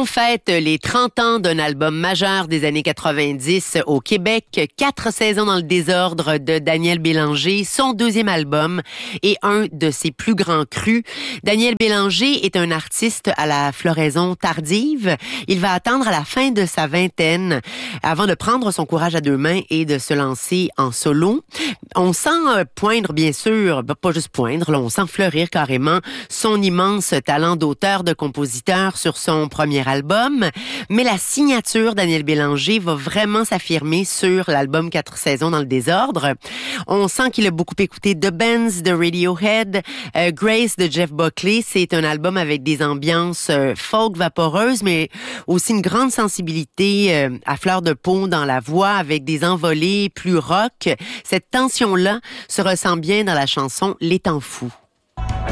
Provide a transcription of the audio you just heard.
On fête les 30 ans d'un album majeur des années 90 au Québec, 4 saisons dans le désordre de Daniel Bélanger, son deuxième album et un de ses plus grands crus. Daniel Bélanger est un artiste à la floraison tardive. Il va attendre à la fin de sa vingtaine avant de prendre son courage à deux mains et de se lancer en solo. On sent poindre, bien sûr, pas juste poindre, là, on sent fleurir carrément son immense talent d'auteur, de compositeur sur son premier album. Mais la signature Daniel Bélanger va vraiment s'affirmer sur l'album 4 saisons dans le désordre. On sent qu'il a beaucoup écouté The Benz de Radiohead, Grace de Jeff Buckley. C'est un album avec des ambiances folk vaporeuses, mais aussi une grande sensibilité à fleur de peau dans la voix, avec des envolées plus rock. Cette tension-là se ressent bien dans la chanson Les Temps fous.